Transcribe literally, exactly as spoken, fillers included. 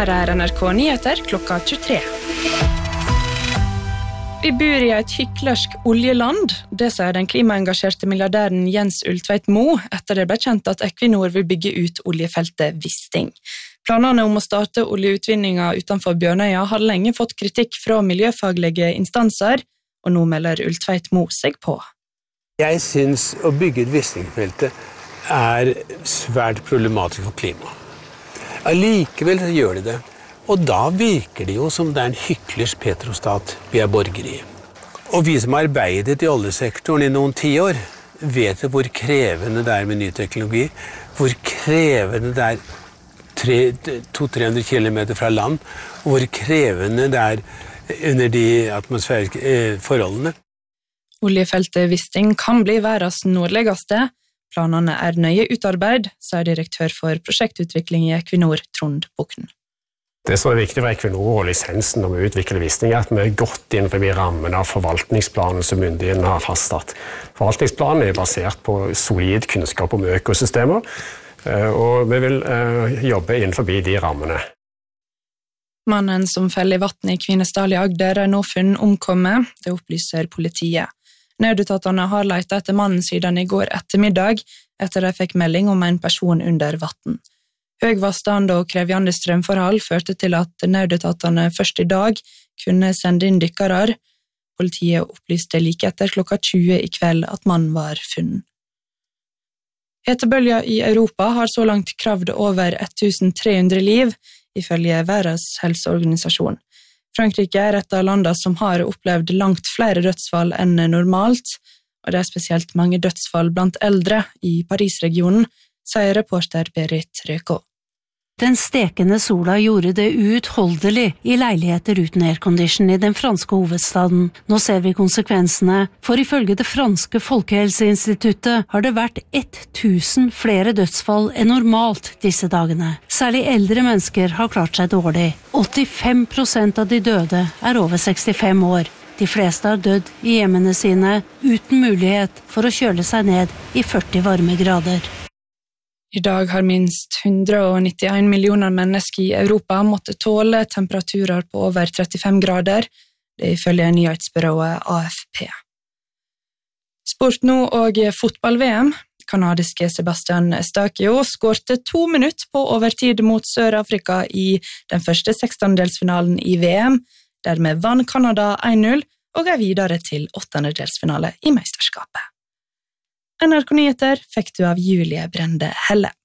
Her er N R K Nyheter klokka tjuetre. Vi bor i et hyklersk oljeland, det sier den klimaengasjerte milliardæren Jens Ulltveit-Moe etter det ble kjent at Equinor vil bygge ut oljefeltet Wisting. Planene om å starte oljeutvinninga utenfor Bjørnøya har lenge fått kritikk fra miljøfaglige instanser, og nå melder Ulltveit-Moe seg på. Jeg synes å bygge et Wisting-feltet er svært problematisk for klimaet. Allikevel gjør de det, og da virker det jo som det er en hyklers petrostat vi er borger i. Og vi som har arbeidet i oljesektoren i noen tiår, vet hvor krevende det er med ny teknologi, hvor krevende det er to til tre hundre kilometer fra land, og hvor krevende det er under de atmosfæriske forholdene. Oljefeltet Wisting kan bli verdens nordligste. Planene er nøye utarbeid, sier direktør for prosjektutvikling i Equinor, Trond Bukken. Det som er viktig for Equinor og lisensen når vi utvikler Wisting er at vi er godt innenfor rammen av forvaltningsplanen som myndighetene har fastsatt. Forvaltningsplanen er basert på solid kunnskap om økosystemer, og vi vil jobbe innenfor de rammene. Mannen som fell i vatten i Kvinesdal i Agder er nå funnet omkommet, det opplyser politiet. Nødetatene har letet etter mannen siden i går ettermiddag, etter de fikk melding om en person under vatten. Høg vannstand og krevjende strømforhold førte til at nødetatene først i dag kunne sende inn dykkere. Politiet opplyste like etter klokka tjue i kveld at mannen var funnet. Hetebølja i Europa har så langt kravd over ettusentre hundre liv, ifølge Verdens helseorganisasjon. Frankrike er et av landene som har opplevd langt flere dødsfall enn normalt, og det er spesielt mange dødsfall blant eldre i Paris-regionen, sier reporter Berit Røkå. Den stekende sola gjorde det uutholdelig i leiligheter uten aircondition i den franske hovedstaden. Nå ser vi konsekvensene, for ifølge det franske Folkehelseinstituttet har det vært tusen flere dødsfall enn normalt disse dagene. Særlig eldre mennesker har klart seg dårlig. åttifem prosent av de døde er over sekstifem år. De fleste har dødd i hjemmene sine uten mulighet for å kjøle seg ned i førti varmegrader. I dag har minst hundre nittien millioner mennesker i Europa måttet tåle temperaturer på over trettifem grader, det ifølge nyhetsbyrået A F P. Sport nå og fotball-V M. Kanadiske Sebastian Estacio skårte to minutter på overtid mot Sør-Afrika i den første sekstendedelsfinalen i V M, dermed vann Kanada én null og er videre til åttendedelsfinale i mesterskapet. N R K Nyheter fikk du av Julie Brende Helle.